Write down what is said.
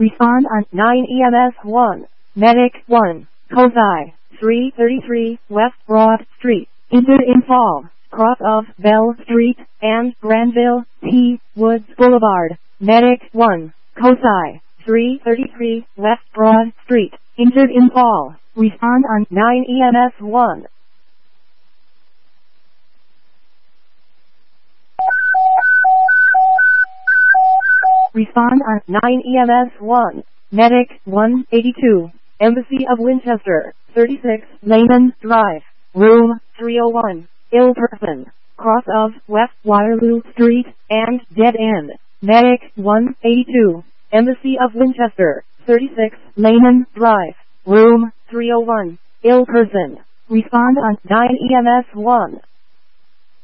Respond on 9 EMS 1. Medic 1. Kozai, 333 West Broad Street. Injured in fall. Cross of Bell Street and Granville T. Woods Boulevard. Medic 1. Kozai, 333 West Broad Street. Injured in fall. Respond on 9 EMS 1. Respond on 9 EMS 1. Medic 182. Embassy of Winchester, 36 Lehman Drive. Room 301. Ill person. Cross of West Waterloo Street and Dead End. Medic 182. Embassy of Winchester, 36 Lehman Drive. Room 301. Ill person. Respond on 9 EMS 1.